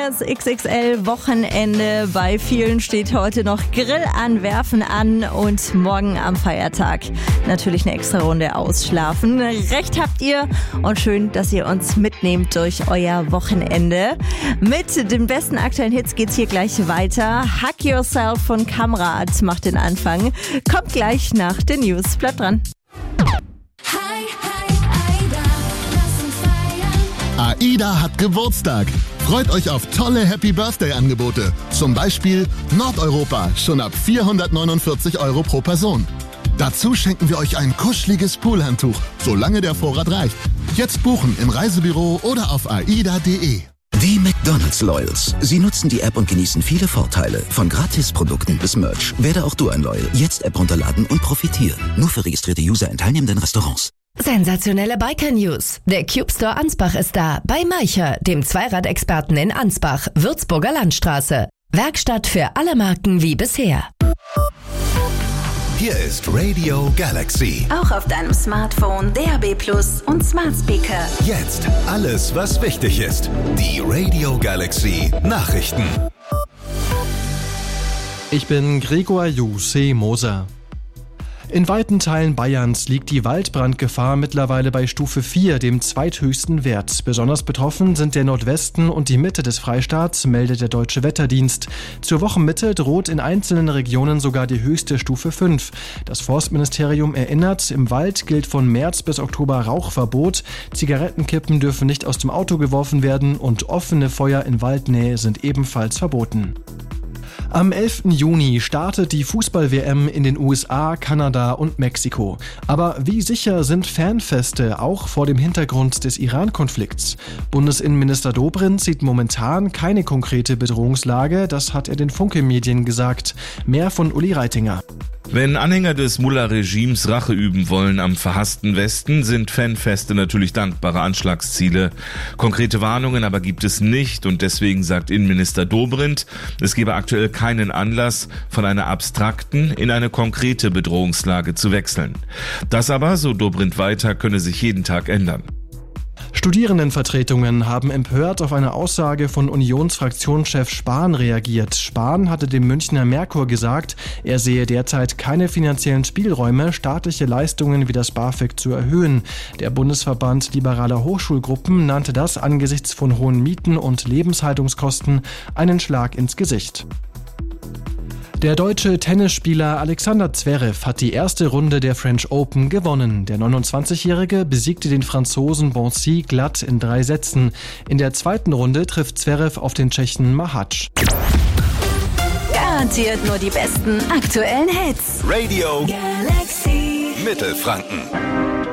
Schönes XXL-Wochenende. Bei vielen steht heute noch Grill anwerfen an und morgen am Feiertag natürlich eine extra Runde ausschlafen. Recht habt ihr und schön, dass ihr uns mitnehmt durch euer Wochenende. Mit den besten aktuellen Hits geht's hier gleich weiter. Hug Yourself von Kamrat macht den Anfang. Kommt gleich nach den News. Bleibt dran. AIDA hat Geburtstag. Freut euch auf tolle Happy-Birthday-Angebote. Zum Beispiel Nordeuropa, schon ab 449 € pro Person. Dazu schenken wir euch ein kuscheliges Poolhandtuch, solange der Vorrat reicht. Jetzt buchen im Reisebüro oder auf aida.de. Die McDonald's Loyals. Sie nutzen die App und genießen viele Vorteile. Von Gratisprodukten bis Merch. Werde auch du ein Loyal. Jetzt App runterladen und profitieren. Nur für registrierte User in teilnehmenden Restaurants. Sensationelle Biker-News. Der Cube Store Ansbach ist da. Bei Maicher, dem Zweiradexperten in Ansbach, Würzburger Landstraße. Werkstatt für alle Marken wie bisher. Hier ist Radio Galaxy. Auch auf deinem Smartphone, DAB+ und Smart Speaker. Jetzt alles, was wichtig ist. Die Radio Galaxy Nachrichten. Ich bin Gregor Juse Moser. In weiten Teilen Bayerns liegt die Waldbrandgefahr mittlerweile bei Stufe 4, dem zweithöchsten Wert. Besonders betroffen sind der Nordwesten und die Mitte des Freistaats, meldet der Deutsche Wetterdienst. Zur Wochenmitte droht in einzelnen Regionen sogar die höchste Stufe 5. Das Forstministerium erinnert, im Wald gilt von März bis Oktober Rauchverbot. Zigarettenkippen dürfen nicht aus dem Auto geworfen werden und offene Feuer in Waldnähe sind ebenfalls verboten. Am 11. Juni startet die Fußball-WM in den USA, Kanada und Mexiko. Aber wie sicher sind Fanfeste, auch vor dem Hintergrund des Iran-Konflikts? Bundesinnenminister Dobrindt sieht momentan keine konkrete Bedrohungslage, das hat er den Funke-Medien gesagt. Mehr von Uli Reitinger. Wenn Anhänger des Mullah-Regimes Rache üben wollen am verhassten Westen, sind Fanfeste natürlich dankbare Anschlagsziele. Konkrete Warnungen aber gibt es nicht und deswegen sagt Innenminister Dobrindt, es gebe aktuell keinen Anlass, von einer abstrakten in eine konkrete Bedrohungslage zu wechseln. Das aber, so Dobrindt weiter, könne sich jeden Tag ändern. Studierendenvertretungen haben empört auf eine Aussage von Unionsfraktionschef Spahn reagiert. Spahn hatte dem Münchner Merkur gesagt, er sehe derzeit keine finanziellen Spielräume, staatliche Leistungen wie das BAföG zu erhöhen. Der Bundesverband liberaler Hochschulgruppen nannte das angesichts von hohen Mieten und Lebenshaltungskosten einen Schlag ins Gesicht. Der deutsche Tennisspieler Alexander Zverev hat die erste Runde der French Open gewonnen. Der 29-Jährige besiegte den Franzosen Boncy glatt in 3 Sätzen. In der zweiten Runde trifft Zverev auf den Tschechen Mahac. Garantiert nur die besten aktuellen Hits. Radio Galaxy Mittelfranken.